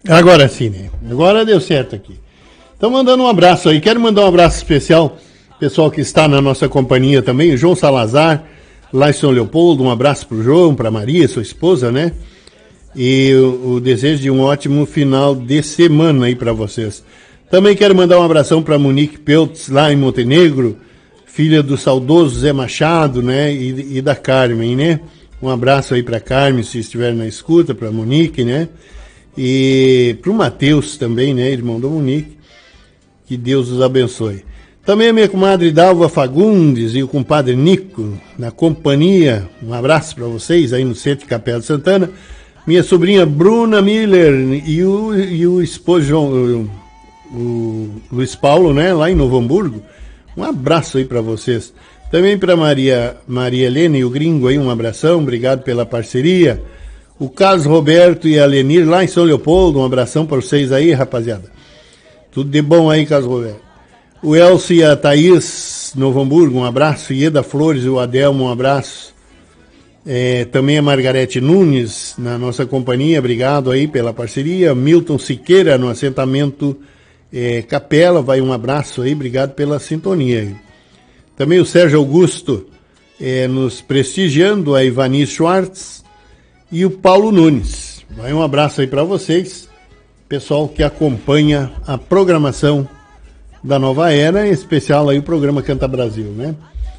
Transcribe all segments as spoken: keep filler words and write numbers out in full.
Agora sim, né? Agora deu certo aqui. Então, mandando um abraço aí. Quero mandar um abraço especial, pessoal que está na nossa companhia também, o João Salazar, lá em São Leopoldo. Um abraço para o João, para a Maria, sua esposa, né? E o, o desejo de um ótimo final de semana aí para vocês. Também quero mandar um abração para Monique Peltz, lá em Montenegro, filha do saudoso Zé Machado, né? E, e da Carmen, né? Um abraço aí para Carmen, se estiver na escuta, para Monique, né? E para o Matheus também, né? Irmão da Monique. Que Deus os abençoe. Também a minha comadre Dalva Fagundes e o compadre Nico, na companhia. Um abraço para vocês aí no centro de Capela de Santana. Minha sobrinha Bruna Miller e o, e o esposo João, o, o Luiz Paulo, né? Lá em Novo Hamburgo. Um abraço aí para vocês. Também para Maria, Maria Helena e o Gringo aí, um abração. Obrigado pela parceria. O Carlos Roberto e a Lenir lá em São Leopoldo. Um abração para vocês aí, rapaziada. Tudo de bom aí, Carlos Roberto. O Elcio e a Thaís, Novo Hamburgo, um abraço. Ieda Flores e o Adelmo, um abraço. É, também a Margarete Nunes, na nossa companhia, obrigado aí pela parceria. Milton Siqueira, no assentamento é, Capela, vai um abraço aí, obrigado pela sintonia. Também o Sérgio Augusto, é, nos prestigiando, a Ivani Schwartz e o Paulo Nunes. Vai um abraço aí para vocês. Pessoal que acompanha a programação da Nova Era, em especial aí o programa Canta Brasil, né?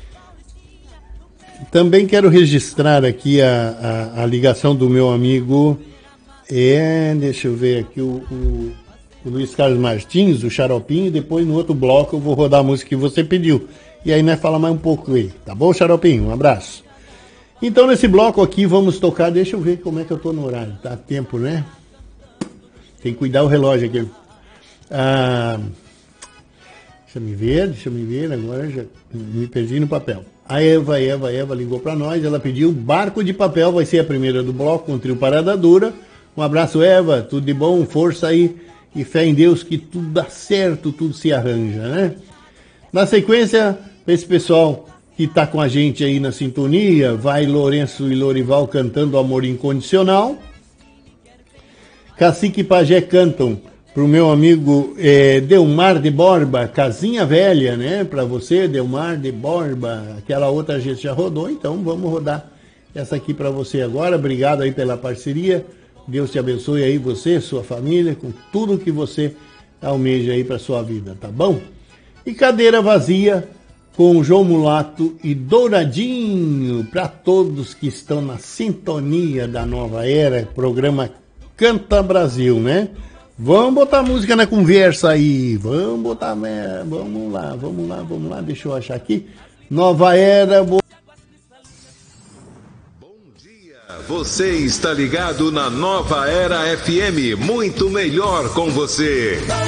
Também quero registrar aqui a, a, a ligação do meu amigo, é, deixa eu ver aqui, o, o, o Luiz Carlos Martins, o Xaropinho, e depois no outro bloco eu vou rodar a música que você pediu. E aí nós falamos mais um pouco aí, tá bom, Xaropinho? Um abraço. Então nesse bloco aqui vamos tocar, deixa eu ver como é que eu tô no horário, tá? Tempo, né? Tem que cuidar o relógio aqui. Ah, deixa eu me ver, deixa eu me ver, agora já me perdi no papel. A Eva, Eva, Eva ligou para nós, ela pediu Barco de Papel, vai ser a primeira do bloco, com o trio Parada Dura. Um abraço, Eva, tudo de bom, força aí e fé em Deus que tudo dá certo, tudo se arranja, né? Na sequência, esse pessoal que está com a gente aí na sintonia, vai Lourenço e Lorival cantando Amor Incondicional. Cacique e Pajé cantam pro meu amigo é, Delmar de Borba, Casinha Velha, né? Para você, Delmar de Borba. Aquela outra a gente já rodou, então vamos rodar essa aqui para você agora. Obrigado aí pela parceria. Deus te abençoe aí, você, sua família, com tudo que você almeja aí para sua vida, tá bom? E Cadeira Vazia com João Mulato e Douradinho, para todos que estão na sintonia da Nova Era, programa Canta Brasil, né? Vamos botar música na conversa aí, vamos botar, vamos lá, vamos lá, vamos lá, deixa eu achar aqui. Nova Era. Bo... Bom dia, você está ligado na Nova Era F M, muito melhor com você.